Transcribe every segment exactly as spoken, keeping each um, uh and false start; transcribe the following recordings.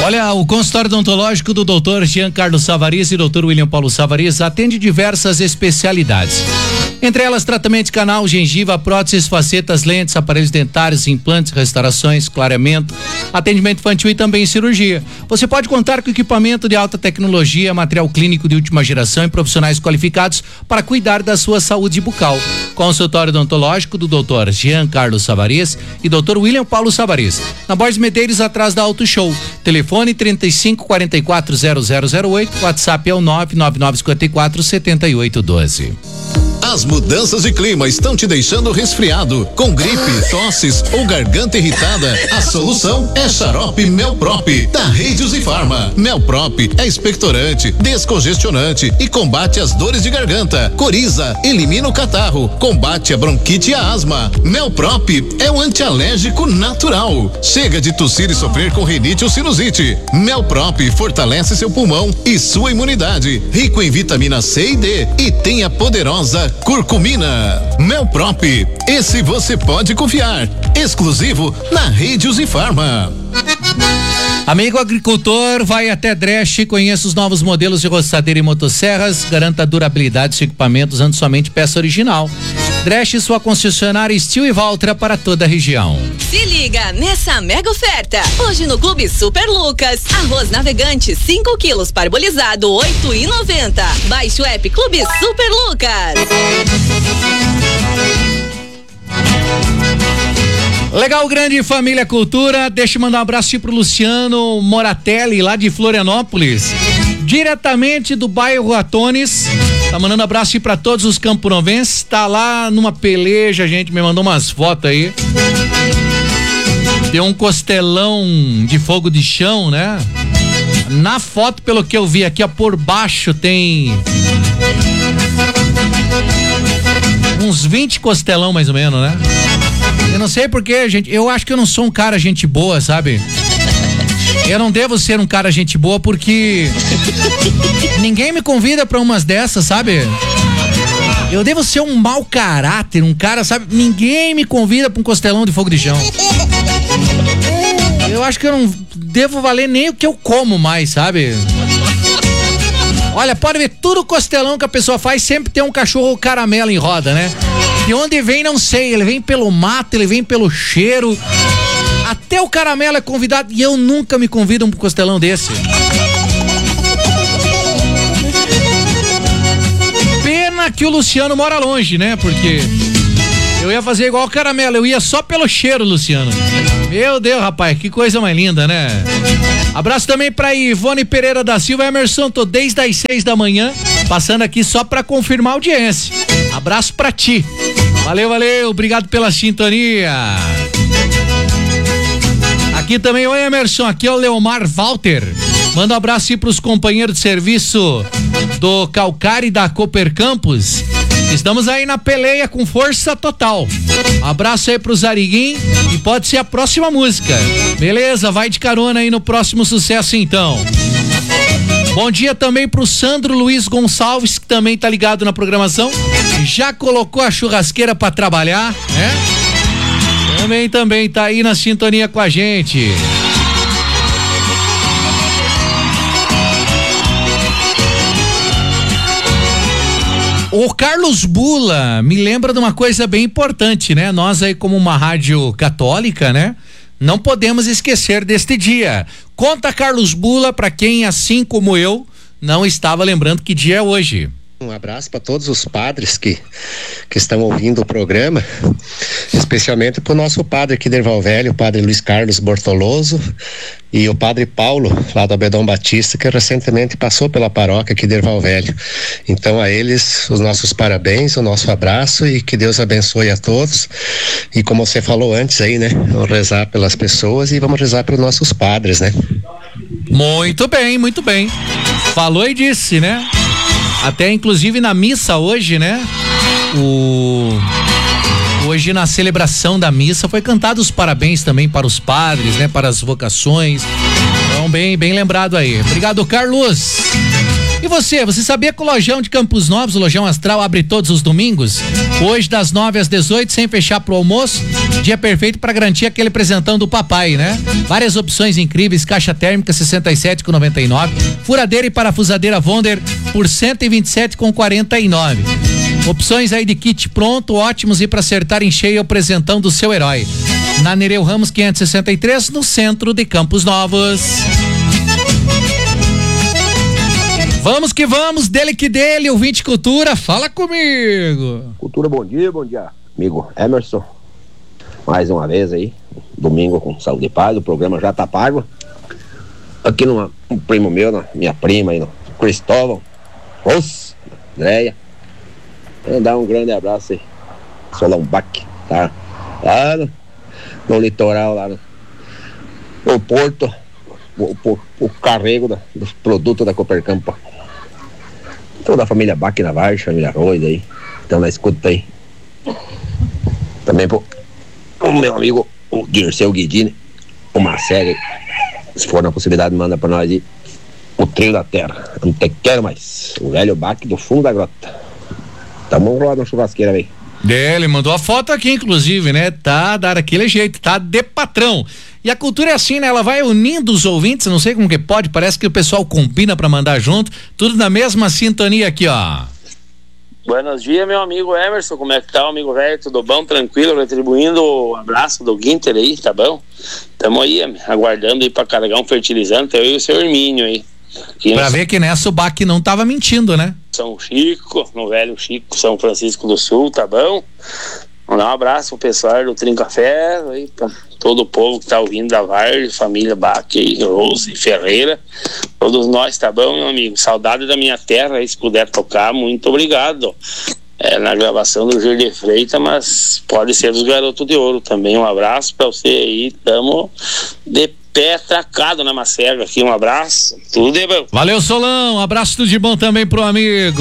Olha, o consultório odontológico do doutor Jean Carlos Savarias e doutor William Paulo Savarias atende diversas especialidades. Entre elas, tratamento de canal, gengiva, próteses, facetas, lentes, aparelhos dentários, implantes, restaurações, clareamento, atendimento infantil e também cirurgia. Você pode contar com equipamento de alta tecnologia, material clínico de última geração e profissionais qualificados para cuidar da sua saúde bucal. Consultório odontológico do doutor Jean Carlos Savarias e doutor William Paulo Savarias. Na Borges Medeiros, atrás da Auto Show. Telefone trinta e cinco, quarenta e quatro, zero zero zero oito, WhatsApp é o nove nove nove cinco quatro, sete oito um dois. As mudanças de clima estão te deixando resfriado, com gripe, tosses ou garganta irritada? A solução é xarope Melprop, da Reidios e Farma. Melprop é expectorante, descongestionante e combate as dores de garganta. Coriza, elimina o catarro, combate a bronquite e a asma. Melprop é um antialérgico natural. Chega de tossir e sofrer com rinite ou sinusite. Melprop fortalece seu pulmão e sua imunidade. Rico em vitamina C e D e tem a poderosa curcumina. Melprop, esse você pode confiar. Exclusivo na Reidios e Farma. Amigo agricultor, vai até Dresch, conheça os novos modelos de roçadeira e motosserras, garanta a durabilidade dos equipamentos, ande somente peça original. Dresch, sua concessionária Steel e Valtra para toda a região. Se liga nessa mega oferta. Hoje no Clube Super Lucas, arroz navegante cinco quilos parbolizado oito e noventa. Baixe o app Clube Super Lucas. Legal, grande família Cultura, deixa eu mandar um abraço pro Luciano Moratelli, lá de Florianópolis, diretamente do bairro Atones, tá mandando abraço para todos os camponovenses, tá lá numa peleja, gente, me mandou umas fotos aí, tem um costelão de fogo de chão, né? Na foto, pelo que eu vi aqui, ó, por baixo tem uns vinte costelão mais ou menos, né? Eu não sei porque, gente, eu acho que eu não sou um cara gente boa, sabe? Eu não devo ser um cara gente boa porque ninguém me convida pra umas dessas, sabe? Eu devo ser um mau caráter, um cara, sabe? Ninguém me convida pra um costelão de fogo de chão. Eu acho que eu não devo valer nem o que eu como mais, sabe? Olha, pode ver, tudo costelão que a pessoa faz sempre tem um cachorro caramelo em roda, né? De onde vem, não sei, ele vem pelo mato, ele vem pelo cheiro. Até o caramelo é convidado e eu nunca me convido um costelão desse. Pena que o Luciano mora longe, né? Porque eu ia fazer igual o caramelo, eu ia só pelo cheiro, Luciano. Meu Deus, rapaz, que coisa mais linda, né? Abraço também pra Ivone Pereira da Silva. Emerson, tô desde as seis da manhã, passando aqui só pra confirmar a audiência. Abraço pra ti. Valeu, valeu, obrigado pela sintonia. Aqui também, oi Emerson, aqui é o Leomar Walter. Manda um abraço aí pros companheiros de serviço do Calcari da Cooper Campus. Estamos aí na peleia com força total. Abraço aí pro Zariguim e pode ser a próxima música. Beleza, vai de carona aí no próximo sucesso então. Bom dia também pro Sandro Luiz Gonçalves, que também tá ligado na programação. Já colocou a churrasqueira pra trabalhar, né? Também, também tá aí na sintonia com a gente. O Carlos Bula me lembra de uma coisa bem importante, né? Nós aí como uma rádio católica, né? Não podemos esquecer deste dia. Conta, Carlos Bula, para quem, assim como eu, não estava lembrando que dia é hoje. Um abraço para todos os padres que, que estão ouvindo o programa, especialmente para o nosso padre aqui de Erval Velho, o padre Luiz Carlos Bortoloso, e o padre Paulo, lá do Abedão Batista, que recentemente passou pela paróquia aqui de Erval Velho. Então a eles os nossos parabéns, o nosso abraço e que Deus abençoe a todos. E como você falou antes aí, né? Vamos rezar pelas pessoas e vamos rezar pelos nossos padres, né? Muito bem, muito bem. Falou e disse, né? Até inclusive na missa hoje, né? O... Hoje na celebração da missa foi cantado os parabéns também para os padres, né? Para as vocações. Então bem, bem lembrado aí. Obrigado, Carlos. E E você, você sabia que o Lojão de Campos Novos, o Lojão Astral, abre todos os domingos? Hoje das nove às dezoito, sem fechar pro almoço. Dia perfeito para garantir aquele presentão do papai, né? Várias opções incríveis, caixa térmica sessenta e sete com noventa e nove, furadeira e parafusadeira Wonder por cento e vinte e sete com quarenta e nove. Opções aí de kit pronto, ótimos e para acertar em cheio o presentão do seu herói. Na Nereu Ramos quinhentos e sessenta e três, no centro de Campos Novos. Vamos que vamos, dele que dele, ouvinte Cultura, fala comigo. Cultura, bom dia, bom dia, amigo Emerson. Mais uma vez aí, domingo com saúde e paz, o programa já tá pago. Aqui numa, um primo meu, minha prima aí, no Cristóvão, Ross, Andréia. Mandar um grande abraço aí, Solão Bac, tá? Lá no, no litoral, lá no, no porto, o, o, o carrego da, dos produtos da Copercampa. Toda a família Bac na Vargem, família Arroz aí, então na escuta aí. Também pro o meu amigo, o Dirceu Guidini, o Marcelo, se for na possibilidade, manda pra nós aí o Trio da Terra, não te quero mais, o velho Bac do fundo da grota. Tamo lá na churrasqueira, velho. É, ele mandou a foto aqui, inclusive, né? Tá, dar daquele jeito, tá de patrão. E a cultura é assim, né? Ela vai unindo os ouvintes, não sei como que pode, parece que o pessoal combina pra mandar junto, tudo na mesma sintonia aqui, ó. Buenos dias, meu amigo Emerson, como é que tá, amigo velho? Tudo bom, tranquilo? Retribuindo o abraço do Guinter aí, tá bom? Tamo aí, aguardando aí pra carregar um fertilizante, eu e o seu Hermínio aí. Aqui pra ver que nessa o Bac não tava mentindo, né? São Chico, no velho Chico, São Francisco do Sul, tá bom? Mandar um abraço pro pessoal do Trincafé, aí, pra todo o povo que tá ouvindo da Vargem, família Bac aí, Rose, Ferreira, todos nós, tá bom, meu amigo? Saudade da minha terra, aí, se puder tocar, muito obrigado. É, na gravação do Gil de Freitas, mas pode ser dos Garotos de Ouro também. Um abraço pra você aí, tamo de pé atracado na macega aqui, um abraço, tudo de bom. Valeu, Solão, um abraço tudo de bom também pro amigo.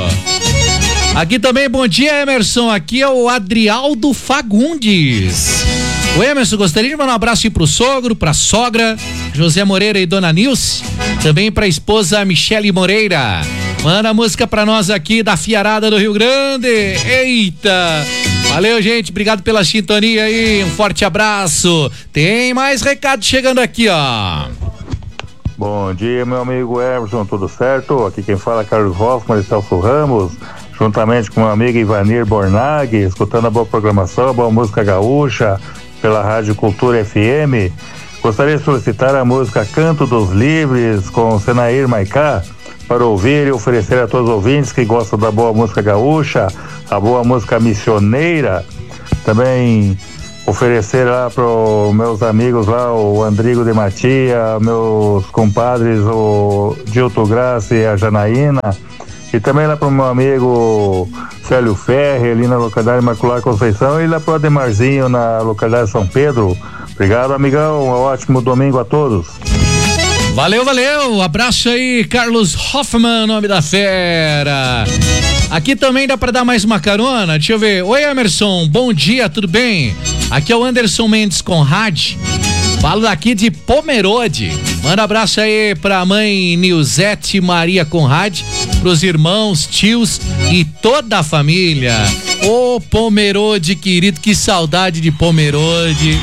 Aqui também, bom dia, Emerson, aqui é o Adrialdo Fagundes. O Emerson, gostaria de mandar um abraço aí pro sogro, pra sogra, José Moreira e Dona Nilce, também pra esposa Michele Moreira. Manda a música pra nós aqui da Fiarada do Rio Grande. Eita! Valeu, gente, obrigado pela sintonia aí, um forte abraço. Tem mais recado chegando aqui, ó. Bom dia, meu amigo Emerson, tudo certo? Aqui quem fala é Carlos Hoffman e Celso Ramos, juntamente com meu amigo Ivanir Bornag, escutando a boa programação, a boa música gaúcha, pela Rádio Cultura F M. Gostaria de solicitar a música Canto dos Livres, com Senair Maicá, para ouvir e oferecer a todos os ouvintes que gostam da boa música gaúcha, a boa música missioneira. Também oferecer lá para os meus amigos lá, o Andrigo de Matia, meus compadres, o Dilto Graça e a Janaína, e também lá para o meu amigo Célio Ferre, ali na localidade Imaculada Conceição, e lá para o Ademarzinho, na localidade São Pedro. Obrigado, amigão, um ótimo domingo a todos. Valeu, valeu, abraço aí, Carlos Hoffman, nome da fera. Aqui também dá pra dar mais uma carona, deixa eu ver. Oi, Emerson, bom dia, tudo bem? Aqui é o Anderson Mendes Conrad, falo daqui de Pomerode. Manda abraço aí pra mãe Nilzete Maria Conrad, pros irmãos, tios e toda a família. Ô, Pomerode querido, que saudade de Pomerode.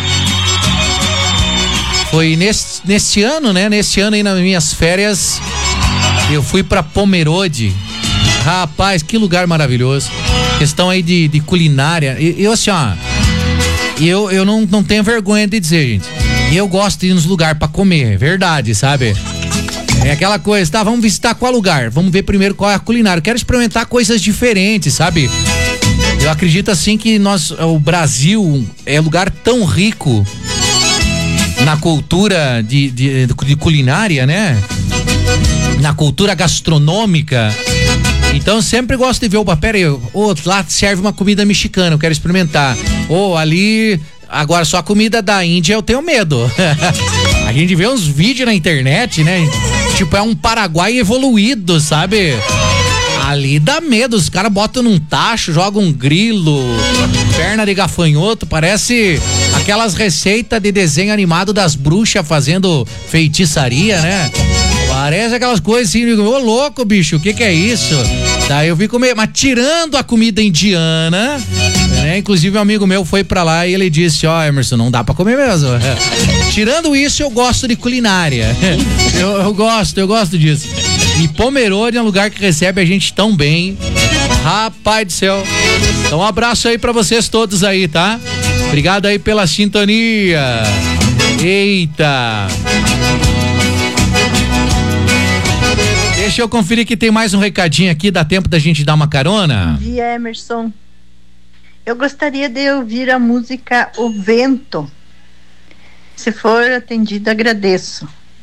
Foi nesse, nesse ano, né? Nesse ano aí nas minhas férias, eu fui pra Pomerode. Rapaz, que lugar maravilhoso. Questão aí de, de culinária. Eu, eu assim, ó, eu, eu não, não tenho vergonha de dizer, gente. Eu gosto de ir nos lugares pra comer, verdade, sabe? É aquela coisa, tá, vamos visitar qual lugar? Vamos ver primeiro qual é a culinária. Eu quero experimentar coisas diferentes, sabe? Eu acredito assim que nós, o Brasil é lugar tão rico na cultura de, de, de culinária, né? Na cultura gastronômica. Então eu sempre gosto de ver, opa, pera aí, oh, lá serve uma comida mexicana, eu quero experimentar. Ou oh, ali, agora só a comida da Índia eu tenho medo. A gente vê uns vídeos na internet, né? Tipo, é um Paraguai evoluído, sabe? Ali dá medo, os caras botam num tacho, jogam um grilo, perna de gafanhoto, parece aquelas receitas de desenho animado das bruxas fazendo feitiçaria, né? Parece aquelas coisas assim, ô louco, bicho, o que que é isso? Daí eu vi comer, mas tirando a comida indiana, né? Inclusive um amigo meu foi pra lá e ele disse, ó, oh, Emerson, não dá pra comer mesmo. Tirando isso, eu gosto de culinária. eu, eu gosto, eu gosto disso. E Pomerode é um lugar que recebe a gente tão bem. Rapaz do céu. Então um abraço aí pra vocês todos aí, tá? Obrigado aí pela sintonia. Eita. Deixa eu conferir que tem mais um recadinho aqui, dá tempo da gente dar uma carona? Bom dia, Emerson. Eu gostaria de ouvir a música O Vento. Se for atendido, agradeço.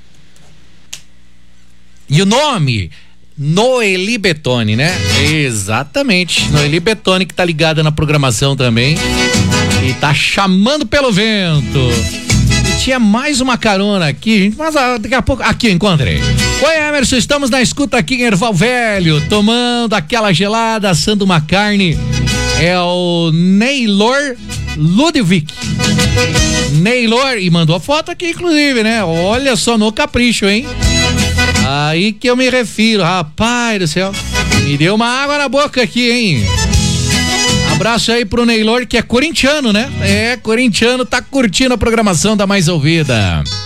E o nome? Noeli Betoni, né? Exatamente. Noeli Betoni, que tá ligada na programação também. E tá chamando pelo vento. E tinha mais uma carona aqui, gente, mas ah, daqui a pouco. Aqui eu encontrei. Oi, Emerson, estamos na escuta aqui em Erval Velho, tomando aquela gelada, assando uma carne. É o Neylor Ludwig. Neylor, e mandou a foto aqui, inclusive, né? Olha só no capricho, hein? Aí que eu me refiro, rapaz do céu. Me deu uma água na boca aqui, hein? Abraço aí pro Neylor, que é corintiano, né? É, corintiano, tá curtindo a programação da Mais Ouvida.